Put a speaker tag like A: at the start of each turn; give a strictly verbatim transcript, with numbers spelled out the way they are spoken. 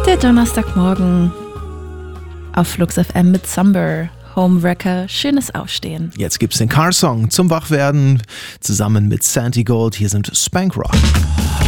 A: Der Donnerstagmorgen auf Flux F M mit Summer, Homewrecker, schönes Aufstehen.
B: Jetzt gibt's den Car-Song zum Wachwerden zusammen mit Santi Gold. Hier sind Spank Rock.